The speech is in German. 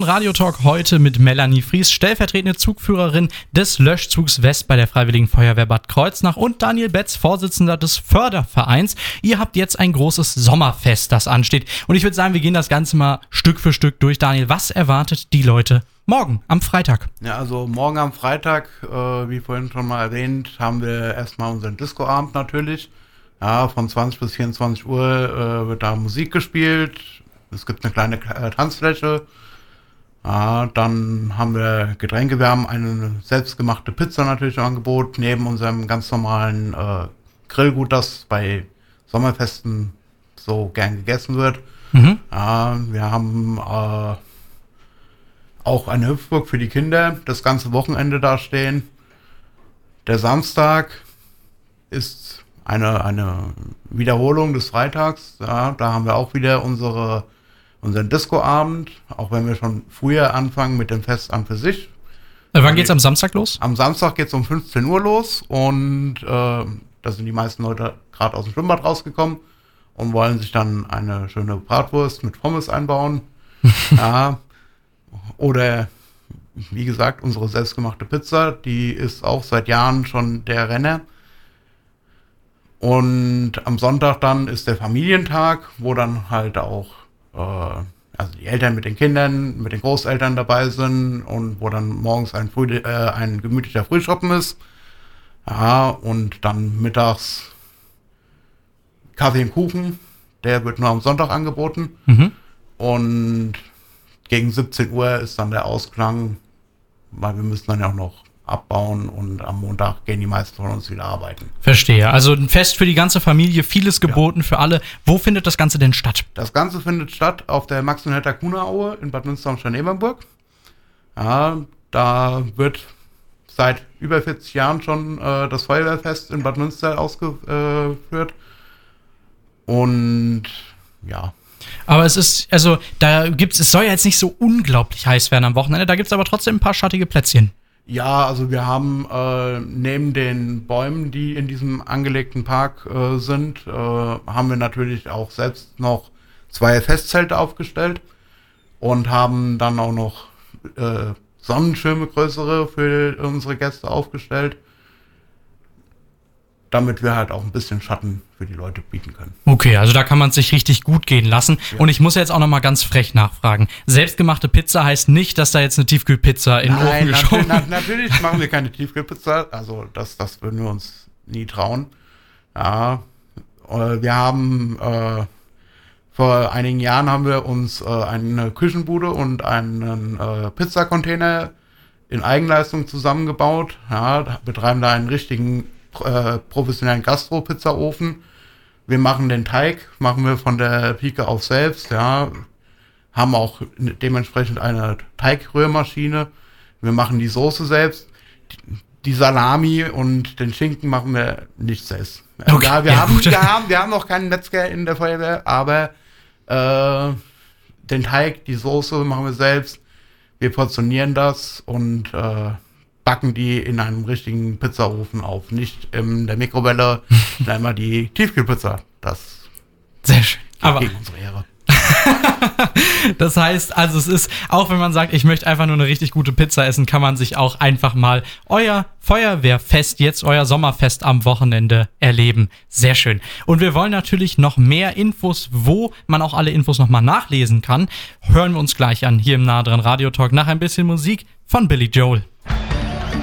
Radiotalk heute mit Melanie Fries, stellvertretende Zugführerin des Löschzugs West bei der Freiwilligen Feuerwehr Bad Kreuznach, und Daniel Betz, Vorsitzender des Fördervereins. Ihr habt jetzt ein großes Sommerfest, das ansteht. Und ich würde sagen, wir gehen das Ganze mal Stück für Stück durch. Daniel, was erwartet die Leute morgen am Freitag? Ja, also morgen am Freitag, wie vorhin schon mal erwähnt, haben wir erstmal unseren Discoabend natürlich. Ja, von 20 bis 24 Uhr wird da Musik gespielt. Es gibt eine kleine Tanzfläche. Dann haben wir Getränke. Wir haben eine selbstgemachte Pizza natürlich im Angebot, neben unserem ganz normalen Grillgut, das bei Sommerfesten so gern gegessen wird. Wir haben auch eine Hüpfburg für die Kinder das ganze Wochenende da stehen. Der Samstag ist eine Wiederholung des Freitags. Ja, da haben wir auch wieder unseren Discoabend, auch wenn wir schon früher anfangen mit dem Fest an für sich. Wann geht's am Samstag los? Am Samstag geht's um 15 Uhr los, und da sind die meisten Leute gerade aus dem Schwimmbad rausgekommen und wollen sich dann eine schöne Bratwurst mit Pommes einbauen. Ja, oder wie gesagt, unsere selbstgemachte Pizza, die ist auch seit Jahren schon der Renner. Und am Sonntag dann ist der Familientag, wo dann halt auch also die Eltern mit den Kindern, mit den Großeltern dabei sind, und wo dann morgens ein gemütlicher Frühschoppen ist. Ja, und dann mittags Kaffee und Kuchen, der wird nur am Sonntag angeboten. Und gegen 17 Uhr ist dann der Ausklang, weil wir müssen dann ja auch noch abbauen, und am Montag gehen die meisten von uns wieder arbeiten. Verstehe. Also ein Fest für die ganze Familie, vieles geboten für alle. Wo findet das Ganze denn statt? Das Ganze findet statt auf der Max-und-Hertha-Kuhne-Aue in Bad Münster-Scharnebernburg. Ja, da wird seit über 40 Jahren schon das Feuerwehrfest in Bad Münster ausgeführt. Und ja. Aber es ist, also es soll ja jetzt nicht so unglaublich heiß werden am Wochenende, da gibt es aber trotzdem ein paar schattige Plätzchen. Ja, also wir haben neben den Bäumen, die in diesem angelegten Park sind, haben wir natürlich auch selbst noch 2 Festzelte aufgestellt und haben dann auch noch Sonnenschirme, größere, für unsere Gäste aufgestellt, damit wir halt auch ein bisschen Schatten für die Leute bieten können. Okay, also da kann man es sich richtig gut gehen lassen. Ja. Und ich muss jetzt auch noch mal ganz frech nachfragen. Selbstgemachte Pizza heißt nicht, dass da jetzt eine Tiefkühlpizza in den Ofen geschoben wird? Natürlich machen wir keine Tiefkühlpizza. Also das würden wir uns nie trauen. Ja, wir haben vor einigen Jahren haben wir uns eine Küchenbude und einen Pizzacontainer in Eigenleistung zusammengebaut. Ja, betreiben da einen richtigen professionellen Gastro-Pizzaofen. Wir machen den Teig, machen wir von der Pike auf selbst, ja, haben auch dementsprechend eine Teigrührmaschine. Wir machen die Soße selbst, die Salami und den Schinken machen wir nicht selbst. Okay. Ja, wir haben noch keinen Metzger in der Feuerwehr, aber den Teig, die Soße machen wir selbst. Wir portionieren das und backen die in einem richtigen Pizzaofen auf, nicht in der Mikrowelle, einmal die Tiefkühlpizza. Das sehr schön. Aber gegen unsere Ehre. Das heißt, also es ist, auch wenn man sagt, ich möchte einfach nur eine richtig gute Pizza essen, kann man sich auch einfach mal euer Feuerwehrfest, jetzt euer Sommerfest am Wochenende erleben. Sehr schön. Und wir wollen natürlich noch mehr Infos, wo man auch alle Infos nochmal nachlesen kann. Hören wir uns gleich an, hier im Nah dran Radiotalk, nach ein bisschen Musik von Billy Joel.